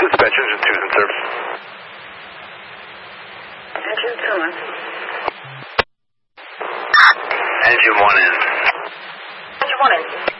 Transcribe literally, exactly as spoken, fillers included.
Dispatch, engine two is in service. Engine two in. Engine one in. Engine one in.